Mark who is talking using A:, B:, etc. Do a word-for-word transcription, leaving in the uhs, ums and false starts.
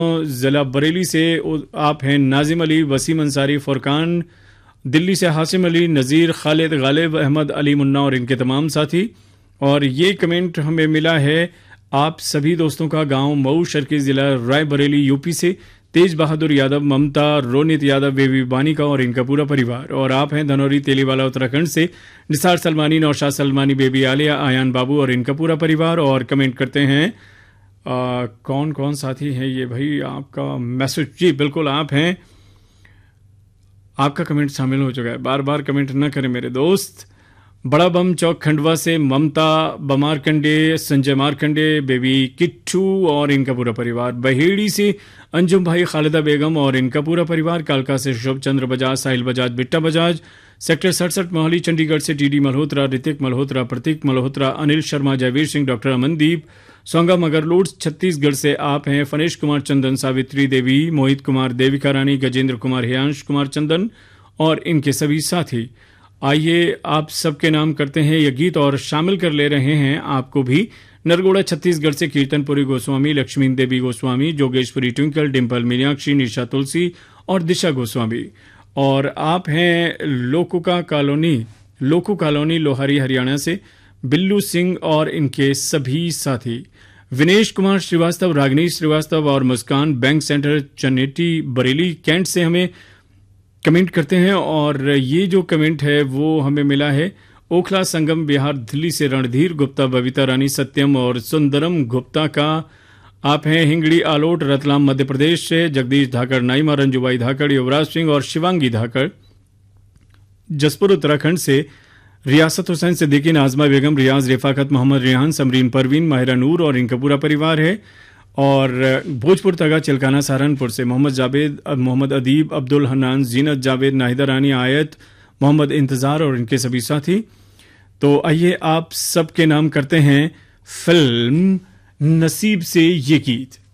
A: ज़िला बरेली से आप हैं नाजिम अली, वसीम अंसारी, फुरकान। दिल्ली से हासिम अली, नज़ीर, खालिद, गालिब, अहमद, अली मुन्ना और इनके तमाम साथी। और ये कमेंट हमें मिला है आप सभी दोस्तों का गांव मऊ शर्की ज़िला रायबरेली यूपी से तेज बहादुर यादव, ममता, रोनित यादव, बेबी बानी का और इनका पूरा परिवार। और आप हैं धनौरी तेलीवाला उत्तराखंड से निसार सलमानी, नौशाद सलमानी, बेबी आलिया, आयान बाबू और इनका पूरा परिवार। और कमेंट करते हैं आ, कौन कौन साथी हैं ये भाई, आपका मैसेज जी बिल्कुल आप हैं, आपका कमेंट शामिल हो चुका है। बार बार कमेंट न करें मेरे दोस्त। बड़ा बम चौक खंडवा से ममता, बमारकंडे, संजय मारकंडे, बेबी किट्ठू और इनका पूरा परिवार। बहेड़ी से अंजुम भाई, खालिदा बेगम और इनका पूरा परिवार। कालका से शुभ चंद्र बजाज, साहिल बजाज, बिट्टा बजाज। सेक्टर सड़सठ मोहाली चंडीगढ़ से टीडी मल्होत्रा, ऋतिक मल्होत्रा, प्रतीक मल्होत्रा, अनिल शर्मा, जयवीर सिंह, डॉक्टर अमनदीप, सोंगा मगरलोड छत्तीसगढ़ से आप हैं फनेश कुमार चंदन, सावित्री देवी, मोहित कुमार, देविका रानी, गजेंद्र कुमार, हियांश कुमार चंदन और इनके सभी साथी। आइए आप सबके नाम करते हैं ये गीत और शामिल कर ले रहे हैं आपको भी। नरगोड़ा छत्तीसगढ़ से कीर्तनपुरी गोस्वामी, लक्ष्मी देवी गोस्वामी, जोगेश्वरी ट्विंकल, डिम्पल मीनाक्षी, निशा तुलसी और दिशा गोस्वामी। और आप हैं लोकुका कॉलोनी, लोकू कॉलोनी लोहारी हरियाणा से बिल्लू सिंह और इनके सभी साथी। विनेश कुमार श्रीवास्तव, रागनी श्रीवास्तव और मुस्कान bank centre Chaneti Bareilly cantt से हमें कमेंट करते हैं। और ये जो कमेंट है वो हमें मिला है ओखला संगम बिहार दिल्ली से रणधीर गुप्ता, बबीता रानी, सत्यम और सुंदरम गुप्ता का। आप हैं हिंगड़ी आलोट रतलाम मध्य प्रदेश से जगदीश धाकड़, नाइमा रंजुबाई धाकड़, युवराज सिंह और शिवांगी धाकड़। जसपुर उत्तराखंड से रियासत हुसैन सिद्दीकी, नाजमा बेगम, रियाज, रिफाकत, मोहम्मद रिहान, समरीन परवीन, माहिरा नूर और इनका पूरा परिवार है। और भोजपुर तगा चिलकाना सहारनपुर से मोहम्मद जावेद, मोहम्मद अदीब, अब्दुल हन्नान, जीनत जावेद, नाहिदा रानी, आयत, मोहम्मद इंतज़ार और इनके सभी साथी। तो आइए आप सबके नाम करते हैं फिल्म नसीब से ये गीत।